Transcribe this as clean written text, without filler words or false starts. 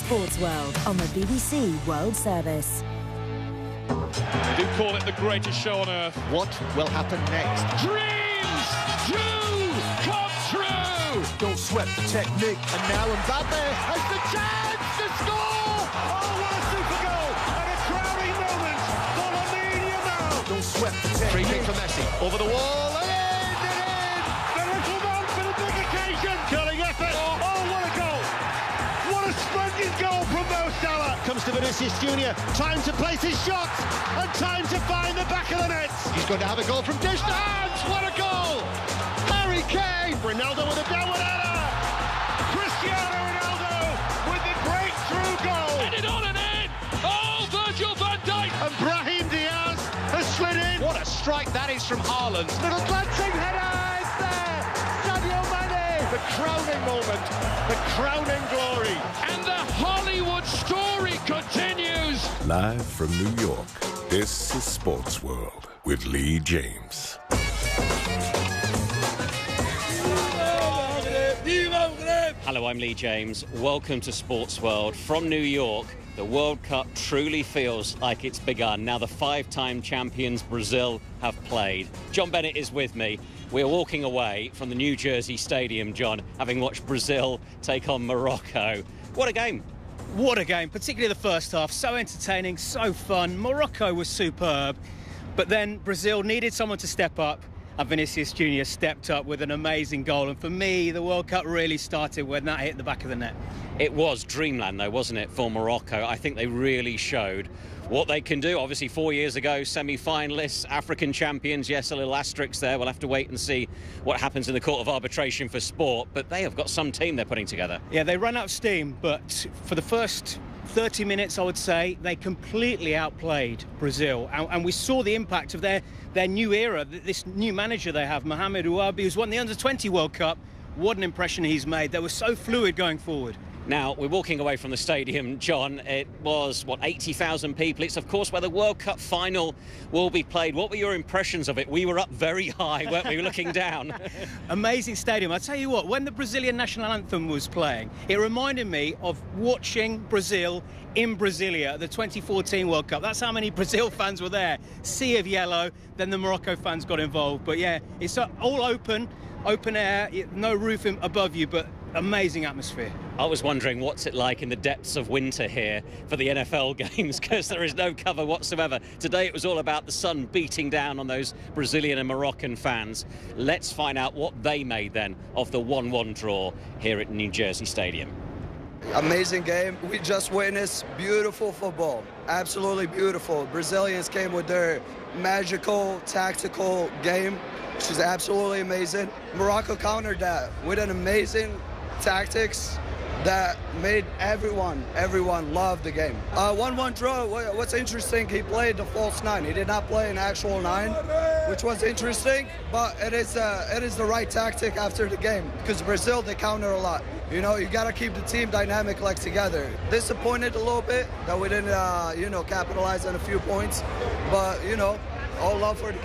Sports World on the BBC World Service. They do call it the greatest show on earth. What will happen next? Dreams do come true! Don't sweat the technique. And now Mbappe has the chance to score! Oh, what a super goal! And a crowning moment for Lamine Yamal! Don't sweat the technique. Free kick for Messi. Over the wall. The little man for the big occasion! Curling effort. Oh, what a goal! What a splendid goal from Mo Salah! Comes to Vinicius Junior. Time to place his shot and time to find the back of the net. He's going to have a goal from dish to hands. What a goal! Harry Kane. Ronaldo with a downward header. Cristiano Ronaldo with the breakthrough goal! Headed on and in. Oh, Virgil van Dijk. And Brahim Diaz has slid in. What a strike that is from Haaland. Little glancing header is there. Sadio Mane. The crowning moment. The crowning glory. And the Hollywood story continues. Live from New York, this is Sports World with Lee James. Hello, I'm Lee James. Welcome to Sports World. From New York, the World Cup truly feels like it's begun. Now the five-time champions Brazil have played. John Bennett is with me. We're walking away from the New Jersey Stadium, John, having watched Brazil take on Morocco. What a game. What a game, particularly the first half. So entertaining, so fun. Morocco was superb. But then Brazil needed someone to step up. And Vinicius Junior stepped up with an amazing goal. And for me, the World Cup really started when that hit the back of the net. It was dreamland, though, wasn't it, for Morocco? I think they really showed what they can do. Obviously, 4 years ago, semi-finalists, African champions. Yes, a little asterisk there. We'll have to wait and see what happens in the Court of Arbitration for Sport. But they have got some team they're putting together. Yeah, they ran out of steam. But for the first 30 minutes, I would say, they completely outplayed Brazil. And we saw the impact of their new era, this new manager they have, Mohamed Ouabi, who's won the Under-20 World Cup. What an impression he's made. They were so fluid going forward. Now, we're walking away from the stadium, John. It was, 80,000 people. It's, of course, where the World Cup final will be played. What were your impressions of it? We were up very high, weren't we, looking down? Amazing stadium. I tell you what, when the Brazilian national anthem was playing, it reminded me of watching Brazil in Brasilia at the 2014 World Cup. That's how many Brazil fans were there. Sea of yellow. Then the Morocco fans got involved. But yeah, it's all open air, no roof above you, but amazing atmosphere. I was wondering what's it like in the depths of winter here for the NFL games, because there is no cover whatsoever. Today it was all about the sun beating down on those Brazilian and Moroccan fans. Let's find out what they made then of the 1-1 draw here at New Jersey Stadium. Amazing game. We just witnessed beautiful football. Absolutely beautiful. Brazilians came with their magical, tactical game, which is absolutely amazing. Morocco countered that with an amazing tactics that made everyone love the game. 1-1 draw. What's interesting, he played the false nine. He did not play an actual nine, which was interesting, but it is the right tactic after the game, because Brazil, they counter a lot. You know, you got to keep the team dynamic, like, together. Disappointed a little bit that we didn't, capitalize on a few points, but, all love for the game.